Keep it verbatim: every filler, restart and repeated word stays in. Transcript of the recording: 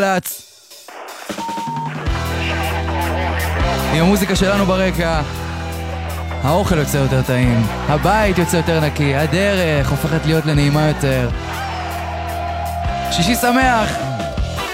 גלגלצ. עם המוזיקה שלנו ברקע, האוכל יוצא יותר טעים, הבית יוצא יותר נקי, הדרך הופכת להיות לנעימה יותר. שישי שמח.